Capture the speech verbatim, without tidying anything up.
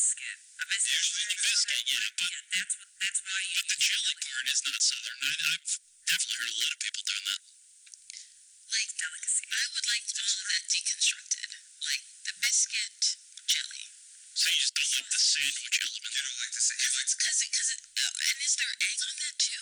biscuit. A biscuit. Usually the biscuit, yeah, but Yeah, that's what. That's why you. but the jelly part is not southern. I, I've definitely heard a lot of people doing that. Like Delicacy. I would like all of that deconstructed, like the biscuit jelly. So you just don't like the sandwich element. You don't like to say you like to Cause it, cause it, oh, and is there egg on that too?